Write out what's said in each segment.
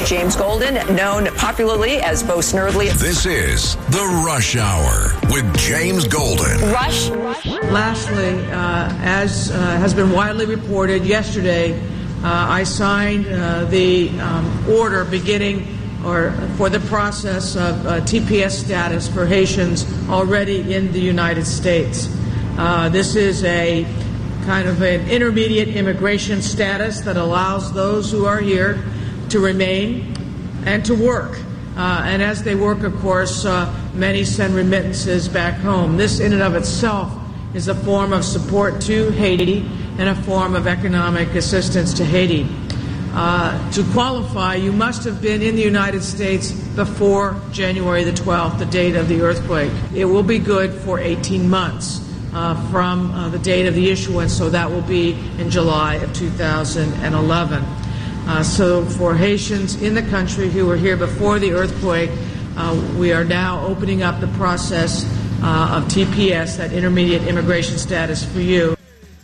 James Golden, known popularly as Bo Snerdley. This is The Rush Hour with James Golden. Rush. Lastly, as has been widely reported yesterday, I signed the order beginning for the process of TPS status for Haitians already in the United States. This is a kind of an intermediate immigration status that allows those who are here to remain and to work. And as they work, of course, many send remittances back home. This in and of itself is a form of support to Haiti and a form of economic assistance to Haiti. To qualify, you must have been in the United States before January the 12th, the date of the earthquake. It will be good for 18 months from the date of the issuance, so that will be in July of 2011. So for Haitians in the country who were here before the earthquake, we are now opening up the process of TPS, that intermediate immigration status for you.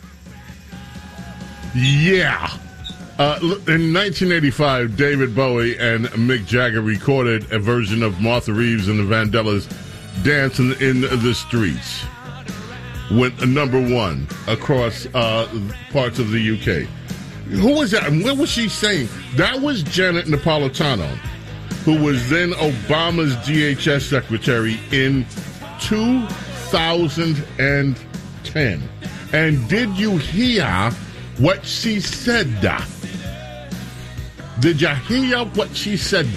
Yeah. In 1985, David Bowie and Mick Jagger recorded a version of Martha Reeves and the Vandellas Dancing in the Streets. Went number one across parts of the UK. Who was that? And what was she saying? That was Janet Napolitano, who was then Obama's DHS secretary in 2010. And did you hear what she said? Did you hear what she said?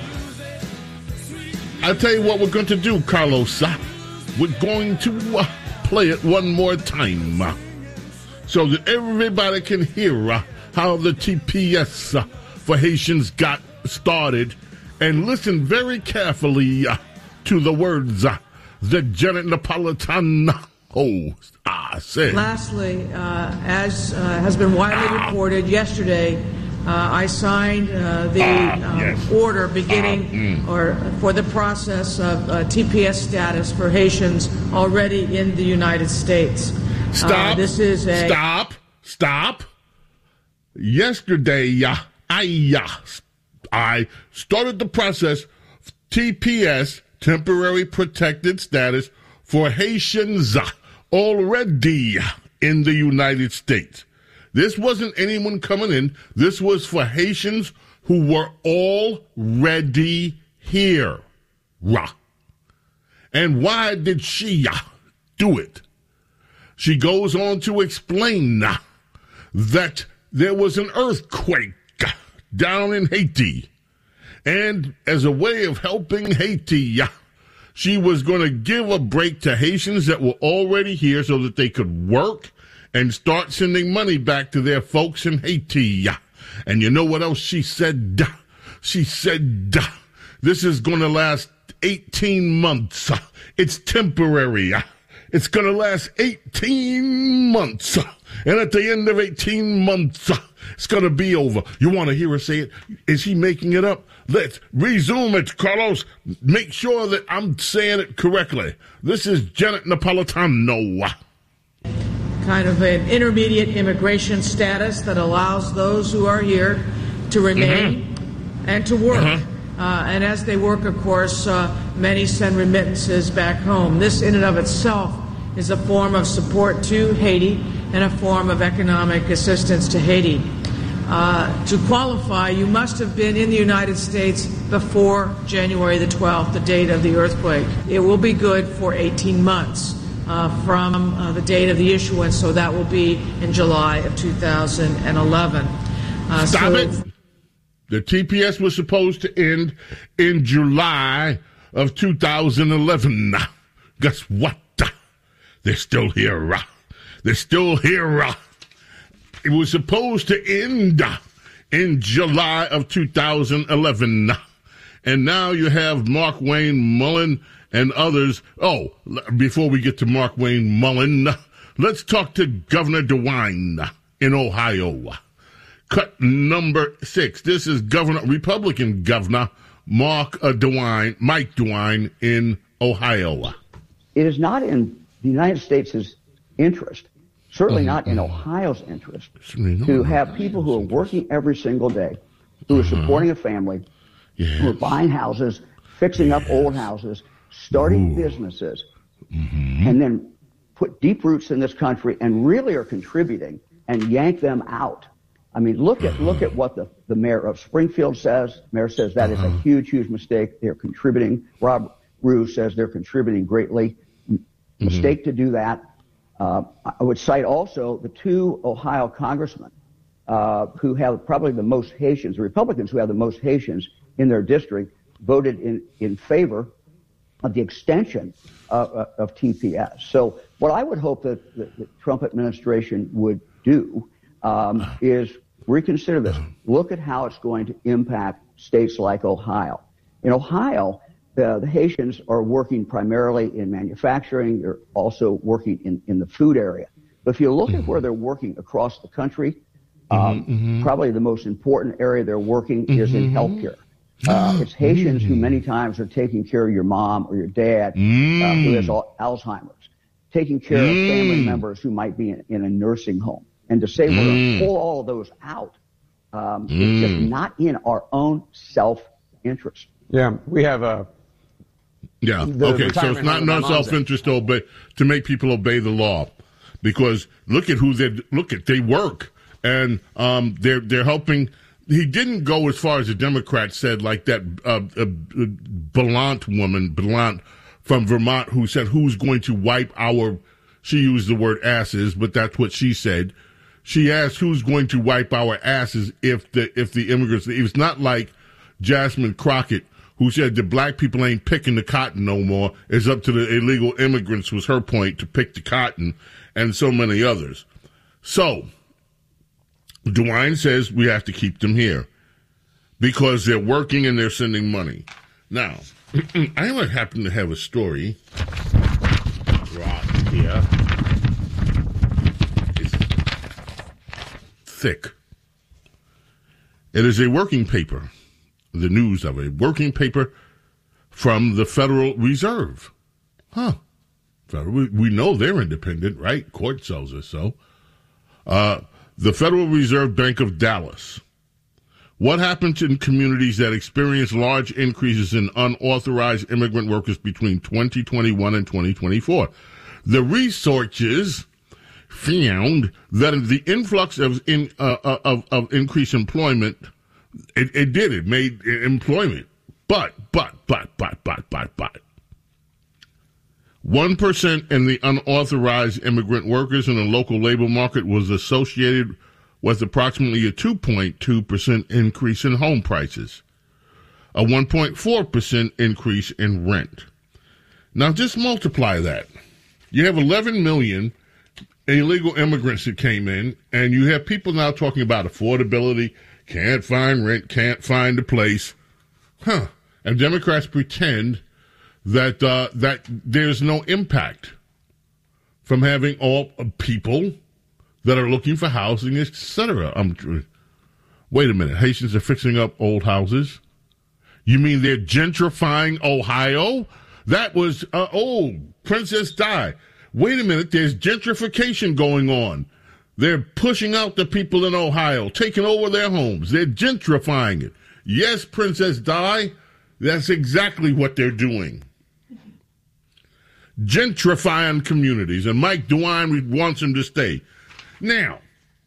I'll tell you what we're going to do, Carlos. We're going to play it one more time so that everybody can hear how the TPS for Haitians got started, and listen very carefully to the words that Janet Napolitano said. Lastly, as has been widely reported yesterday, I signed the order beginning for the process of TPS status for Haitians already in the United States. Stop. This is a Stop. Yesterday, I started the process of TPS, temporary protected status, for Haitians already in the United States. This wasn't anyone coming in. This was for Haitians who were already here. And why did she do it? She goes on to explain that there was an earthquake down in Haiti. And as a way of helping Haiti, she was going to give a break to Haitians that were already here so that they could work and start sending money back to their folks in Haiti. And you know what else she said? She said, this is going to last 18 months. It's temporary. It's going to last 18 months. And at the end of 18 months, it's going to be over. You want to hear her say it? Is he making it up? Let's resume it, Carlos. Make sure that I'm saying it correctly. This is Janet Napolitano. Kind of an intermediate immigration status that allows those who are here to remain and to work. And as they work, of course, many send remittances back home. This in and of itself is a form of support to Haiti and a form of economic assistance to Haiti. To qualify, you must have been in the United States before January the 12th, the date of the earthquake. It will be good for 18 months from the date of the issuance, so that will be in July of 2011. Stop it. The TPS was supposed to end in July of 2011. Guess what? They're still here. They're still here. It was supposed to end in July of 2011. And now you have Mark Wayne Mullen and others. Oh, before we get to Mark Wayne Mullen, let's talk to Governor DeWine in Ohio. Cut number 6. This is Republican Governor Mike DeWine in Ohio. It is not in the United States' interest, certainly not in Ohio's interest, to have people who are working every single day, who are supporting a family, who are buying houses, fixing up old houses, starting businesses, and then put deep roots in this country and really are contributing, and yank them out. I mean, look at what the mayor of Springfield says. Mayor says that is a huge, huge mistake. They're contributing. Rob Rue says they're contributing greatly. Mistake to do that. I would cite also the two Ohio congressmen who have probably the most Haitians, the Republicans who have the most Haitians in their district, voted in favor of the extension of TPS. So what I would hope that the Trump administration would do is reconsider this. Look at how it's going to impact states like Ohio. In Ohio, the Haitians are working primarily in manufacturing. They're also working in the food area. But if you look at where they're working across the country, probably the most important area they're working is in healthcare. It's Haitians who many times are taking care of your mom or your dad who has Alzheimer's, taking care of family members who might be in a nursing home. And to say we're going to pull all of those out is just not in our own self-interest. Yeah, we have a... Yeah, okay, so it's not self-interest, though, but to make people obey the law. Because look at they work, and they're helping... He didn't go as far as the Democrats said, like that Ballant woman from Vermont, who said, who's going to wipe our... She used the word asses, but that's what she said. She asked who's going to wipe our asses if the immigrants... It's not like Jasmine Crockett, who said the black people ain't picking the cotton no more. It's up to the illegal immigrants, was her point, to pick the cotton, and so many others. So, DeWine says we have to keep them here because they're working and they're sending money. Now, I would happen to have a story right here. It's thick. It is a working paper. The news of a working paper from the Federal Reserve. We know they're independent, right? Court tells us so. The Federal Reserve Bank of Dallas. What happened in communities that experienced large increases in unauthorized immigrant workers between 2021 and 2024? The researchers found that the influx of increased employment, it made employment, but 1% in the unauthorized immigrant workers in the local labor market was associated with approximately a 2.2% increase in home prices, a 1.4% increase in rent. Now just multiply that. You have 11 million illegal immigrants that came in, and you have people now talking about affordability, can't find rent, can't find a place. And Democrats pretend that that there's no impact from having all people that are looking for housing, etc. Wait a minute. Haitians are fixing up old houses? You mean they're gentrifying Ohio? That was, Princess Di. Wait a minute. There's gentrification going on. They're pushing out the people in Ohio, taking over their homes. They're gentrifying it. Yes, Princess Di, that's exactly what they're doing. Gentrifying communities. And Mike DeWine wants him to stay. Now,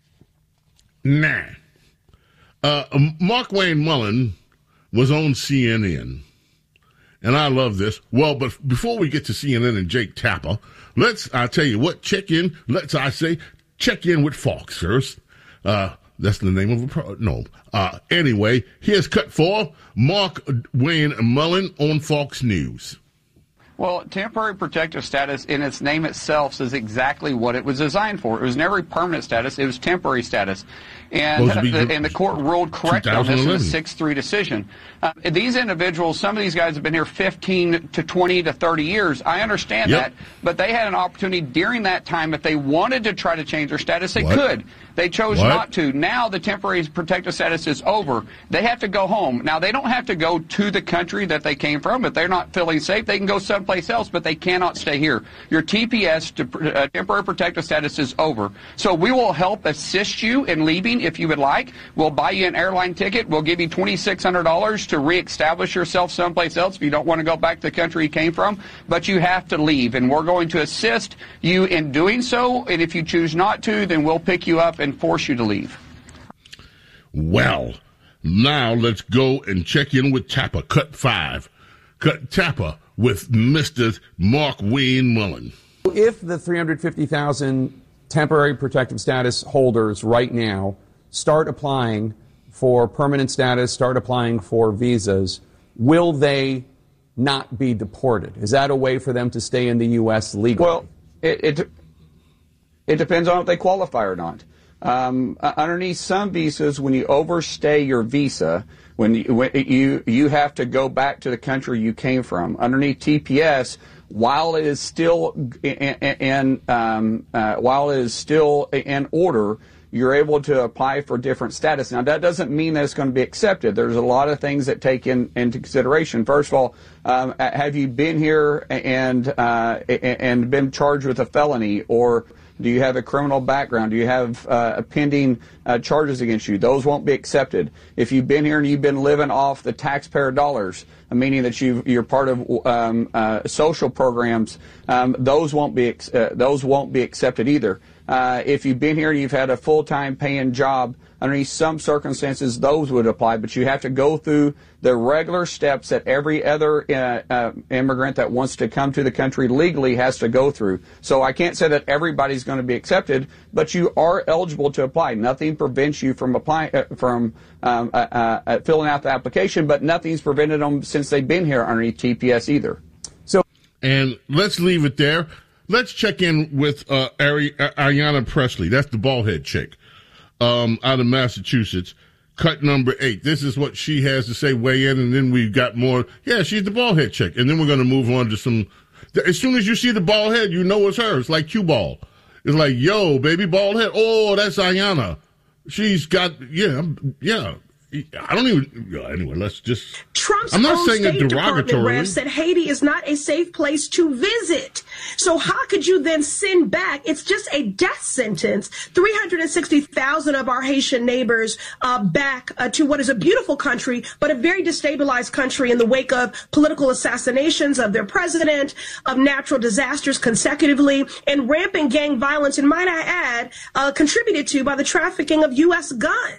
Mark Wayne Mullen was on CNN. And I love this. Well, but before we get to CNN and Jake Tapper, I'll tell you what, check in with Fox first. That's the name of anyway, here's cut 4, Mark Wayne Mullen on Fox News. Well, temporary protective status in its name itself says exactly what it was designed for. It was never permanent status. It was temporary status. And the court ruled correct on this in a 6-3 decision. These individuals, some of these guys have been here 15 to 20 to 30 years. I understand that, but they had an opportunity during that time. If they wanted to try to change their status, they could. They chose not to. Now the temporary protective status is over. They have to go home. Now, they don't have to go to the country that they came from. If they're not feeling safe, they can go someplace someplace else, but they cannot stay here. Your TPS, temporary protective status, is over. So we will help assist you in leaving if you would like. We'll buy you an airline ticket. We'll give you $2,600 to reestablish yourself someplace else if you don't want to go back to the country you came from. But you have to leave, and we're going to assist you in doing so. And if you choose not to, then we'll pick you up and force you to leave. Well, now let's go and check in with Tapper. Cut 5. Cut Tapper with Mr. Mark Wayne Mullen. If the 350,000 temporary protective status holders right now start applying for permanent status, start applying for visas, will they not be deported? Is that a way for them to stay in the U.S. legally? Well, it depends on if they qualify or not. Underneath some visas, when you overstay your visa, when you have to go back to the country you came from. Underneath TPS, while it is still in order, you're able to apply for different status. Now, that doesn't mean that it's going to be accepted. There's a lot of things that take into consideration. First of all, have you been here and been charged with a felony, or do you have a criminal background? Do you have pending charges against you? Those won't be accepted. If you've been here and you've been living off the taxpayer dollars, meaning that you're part of social programs, those won't be accepted either. If you've been here and you've had a full-time paying job, underneath some circumstances, those would apply, but you have to go through the regular steps that every other immigrant that wants to come to the country legally has to go through. So I can't say that everybody's going to be accepted, but you are eligible to apply. Nothing prevents you from applying, filling out the application, but nothing's prevented them since they've been here underneath TPS either. And let's leave it there. Let's check in with Ayanna Pressley. That's the baldhead chick out of Massachusetts. Cut number 8. This is what she has to say. Weigh in, and then we've got more. Yeah, she's the baldhead chick. And then we're going to move on to some. As soon as you see the bald head, you know it's her. It's like cue ball. It's like, yo, baby, bald head. Oh, that's Ayanna. She's got, yeah. I don't even. Anyway, let's just. Trump's I'm not own saying State it Department rep said Haiti is not a safe place to visit. So how could you then send back? It's just a death sentence. 360,000 of our Haitian neighbors back to what is a beautiful country, but a very destabilized country in the wake of political assassinations of their president, of natural disasters consecutively, and rampant gang violence, and might I add, contributed to by the trafficking of U.S. guns.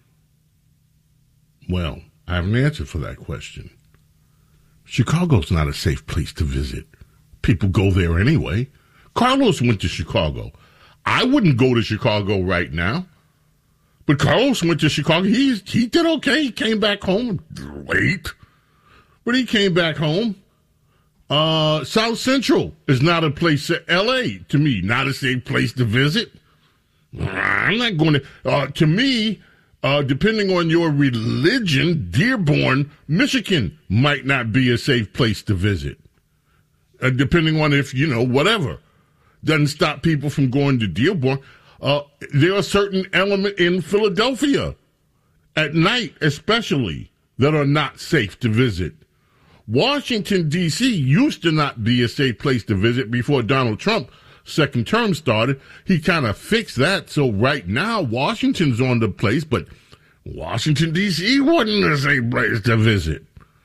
Well, I have an answer for that question. Chicago's not a safe place to visit. People go there anyway. Carlos went to Chicago. I wouldn't go to Chicago right now. But Carlos went to Chicago. He did okay. He came back home late. But he came back home. South Central is not a place. L.A., to me, not a safe place to visit. I'm not going to. To me, depending on your religion, Dearborn, Michigan might not be a safe place to visit. Depending on if, whatever. Doesn't stop people from going to Dearborn. There are certain elements in Philadelphia, at night especially, that are not safe to visit. Washington, D.C. used to not be a safe place to visit before Donald Trump's second term started. He kind of fixed that. So right now, Washington's on the place, but Washington, D.C. wasn't a safe place to visit.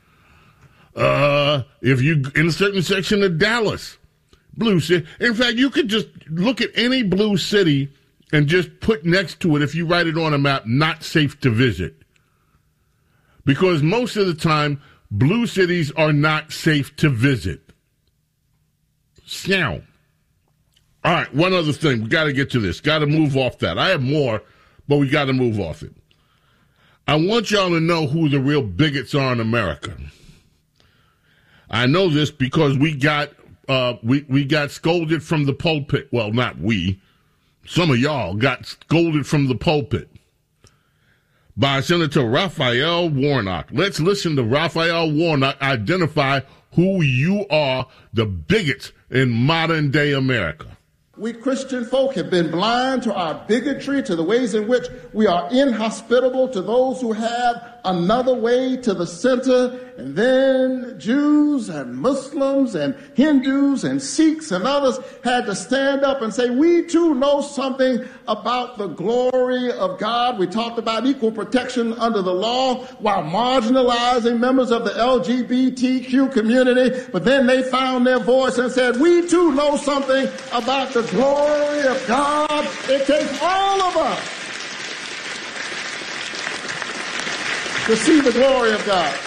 If you in a certain section of Dallas, blue city. In fact, you could just look at any blue city and just put next to it, if you write it on a map, not safe to visit. Because most of the time, blue cities are not safe to visit. Now, all right, one other thing. We got to get to this. Got to move off that. I have more, but we got to move off it. I want y'all to know who the real bigots are in America. I know this because we got scolded from the pulpit. Well, not we. Some of y'all got scolded from the pulpit by Senator Raphael Warnock. Let's listen to Raphael Warnock identify who you are, the bigots in modern day America. We Christian folk have been blind to our bigotry, to the ways in which we are inhospitable to those who have another way to the center and then Jews and Muslims and Hindus and Sikhs and others had to stand up and say, we too know something about the glory of God. We talked about equal protection under the law while marginalizing members of the LGBTQ community. But then they found their voice and said, we too know something about the glory of God. It takes all of us to see the glory of God.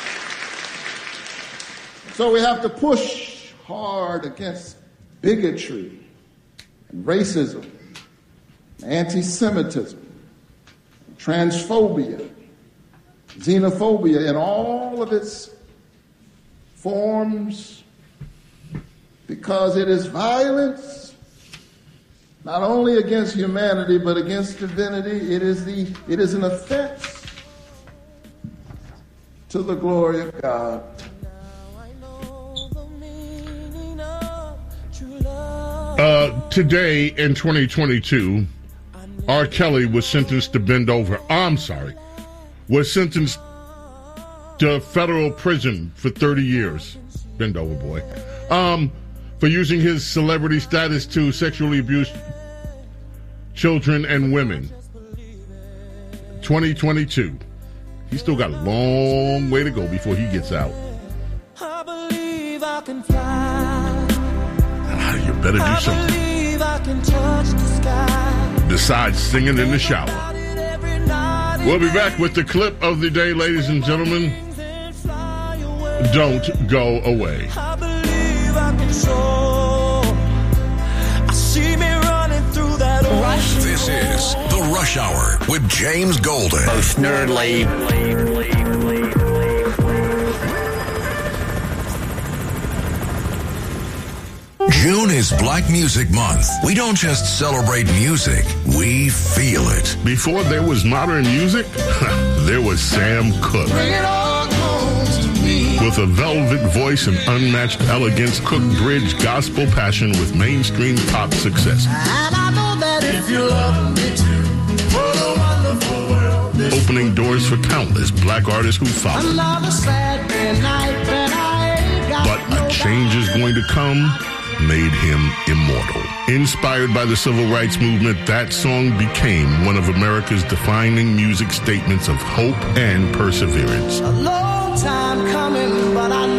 So we have to push hard against bigotry and racism, anti-Semitism, transphobia, xenophobia in all of its forms, because it is violence not only against humanity but against divinity. It is an offense to the glory of God. Today in 2022, R. Kelly was sentenced to was sentenced to federal prison for 30 years. Bend over, boy. For using his celebrity status to sexually abuse children and women. 2022. He's still got a long way to go before he gets out. I believe I can fly. You better do something. I can touch the sky. Besides singing in the shower. We'll be back with the clip of the day, ladies and gentlemen. Don't go away. I believe I can soar. I see me running through that Rush. This is the Rush Hour with James Golden. Both nerdly. June is Black Music Month. We don't just celebrate music, we feel it. Before there was modern music, there was Sam Cooke. With a velvet voice and unmatched elegance, Cooke bridged gospel passion with mainstream pop success. And I know that if you love me too, what a wonderful world. Opening doors for countless black artists who followed. Another Saturday night when I ain't got But a change is going to come. Made him immortal. Inspired by the civil rights movement, that song became one of America's defining music statements of hope and perseverance. a long time coming, but I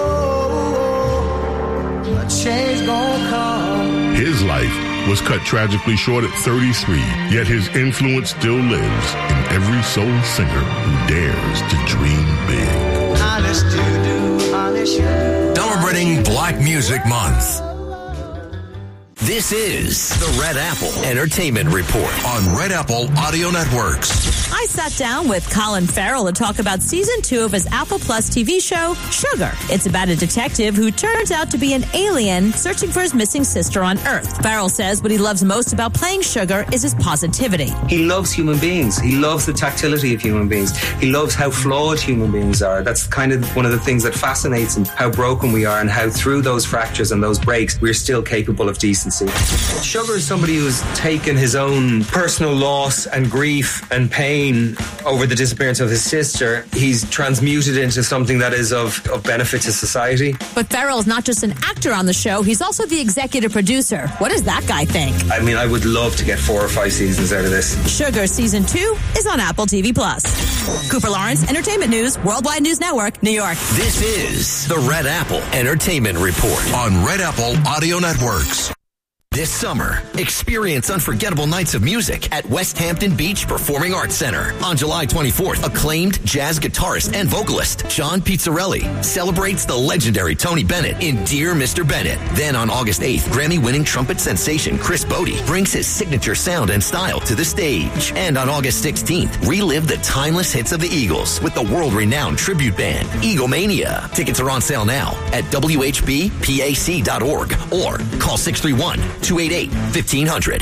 know a change gonna come. His life was cut tragically short at 33, yet his influence still lives in every soul singer who dares to dream big. Honest you do, honest you do. Celebrating Black Music Month. This is the Red Apple Entertainment Report on Red Apple Audio Networks. I sat down with Colin Farrell to talk about season 2 of his Apple Plus TV show, Sugar. It's about a detective who turns out to be an alien searching for his missing sister on Earth. Farrell says what he loves most about playing Sugar is his positivity. He loves human beings. He loves the tactility of human beings. He loves how flawed human beings are. That's kind of one of the things that fascinates him, how broken we are and how through those fractures and those breaks, we're still capable of decency. Sugar is somebody who's taken his own personal loss and grief and pain over the disappearance of his sister. He's transmuted into something that is of benefit to society. But Farrell's not just an actor on the show, he's also the executive producer. What does that guy think? I mean, I would love to get 4 or 5 seasons out of this. Sugar Season 2 is on Apple TV+. Cooper Lawrence, Entertainment News, Worldwide News Network, New York. This is the Red Apple Entertainment Report on Red Apple Audio Networks. This summer, experience unforgettable nights of music at West Hampton Beach Performing Arts Center. On July 24th, acclaimed jazz guitarist and vocalist John Pizzarelli celebrates the legendary Tony Bennett in Dear Mr. Bennett. Then on August 8th, Grammy-winning trumpet sensation Chris Bodie brings his signature sound and style to the stage. And on August 16th, relive the timeless hits of the Eagles with the world-renowned tribute band, Eaglemania. Tickets are on sale now at WHBPAC.org or call 631-288-1500.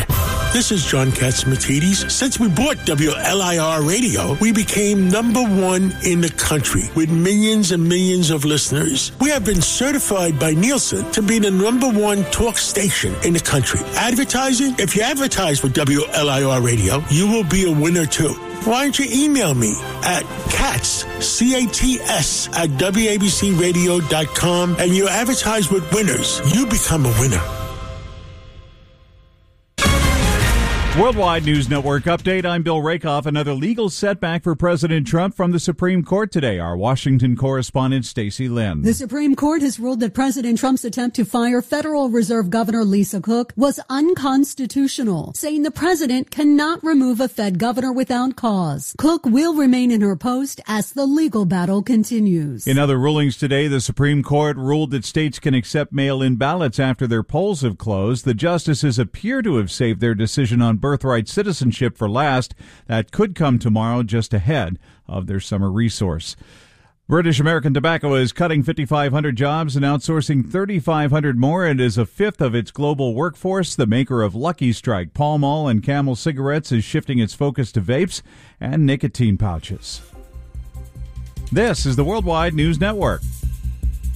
This is John Katsimatidis. Since we bought WLIR Radio, we became number one in the country with millions and millions of listeners. We have been certified by Nielsen to be the number one talk station in the country. Advertising? If you advertise with WLIR Radio, you will be a winner too. Why don't you email me at CATS, C-A-T-S, at WABCRadio.com, and you advertise with winners. You become a winner. Worldwide News Network update. I'm Bill Rakoff. Another legal setback for President Trump from the Supreme Court today. Our Washington correspondent Stacey Lynn. The Supreme Court has ruled that President Trump's attempt to fire Federal Reserve Governor Lisa Cook was unconstitutional, saying the president cannot remove a Fed governor without cause. Cook will remain in her post as the legal battle continues. In other rulings today, the Supreme Court ruled that states can accept mail-in ballots after their polls have closed. The justices appear to have saved their decision on birthright citizenship for last. That could come tomorrow, just ahead of their summer resource. British American Tobacco is cutting 5,500 jobs and outsourcing 3,500 more. It is a fifth of its global workforce. The maker of Lucky Strike, Pall Mall, and Camel cigarettes is shifting its focus to vapes and nicotine pouches. This is the Worldwide News Network.